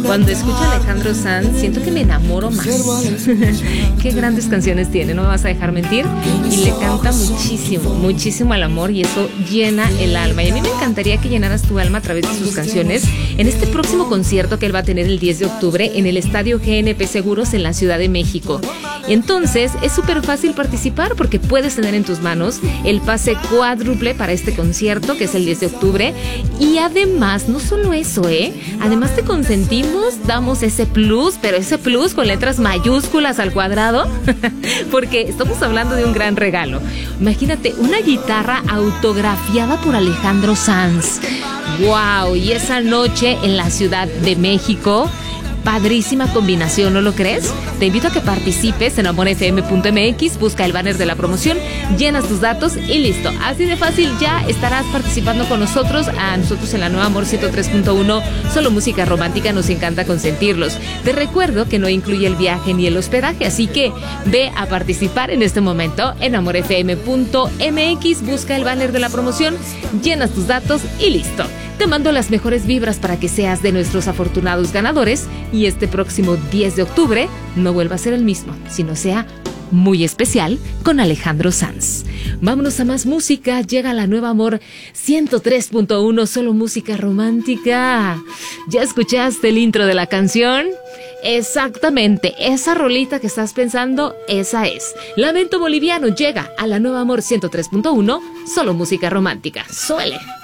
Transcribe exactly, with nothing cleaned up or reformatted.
Cuando escucho a Alejandro Sanz, siento que me enamoro más. Qué grandes canciones tiene, no me vas a dejar mentir. Y le canta muchísimo, muchísimo al amor, y eso llena el alma. Y a mí me encantaría que llenaras tu alma a través de sus canciones en este próximo concierto que él va a tener el diez de octubre en el Estadio G N P Seguros en la Ciudad de México. Entonces es súper fácil participar porque puedes tener en tus manos el pase cuádruple para este concierto que es el diez de octubre. Y además, no solo eso, ¿eh? Además te consentimos, damos ese plus, pero ese plus con letras mayúsculas al cuadrado, porque estamos hablando de un gran regalo. Imagínate, una guitarra autografiada por Alejandro Sanz. ¡Wow! Y esa noche en la Ciudad de México, padrísima combinación, ¿no lo crees? Te invito a que participes en amor f m punto m x, busca el banner de la promoción, llenas tus datos y listo. Así de fácil ya estarás participando con nosotros, a nosotros en la nueva Amor ciento tres punto uno, solo música romántica, nos encanta consentirlos. Te recuerdo que no incluye el viaje ni el hospedaje, así que ve a participar en este momento en amor f m punto m x, busca el banner de la promoción, llenas tus datos y listo. Te mando las mejores vibras para que seas de nuestros afortunados ganadores y este próximo diez de octubre no vuelva a ser el mismo, sino sea muy especial con Alejandro Sanz. Vámonos a más música, llega la nueva Amor ciento tres punto uno, solo música romántica. ¿Ya escuchaste el intro de la canción? Exactamente, esa rolita que estás pensando, esa es. Lamento Boliviano llega a la nueva Amor ciento tres punto uno, solo música romántica. ¡Suele!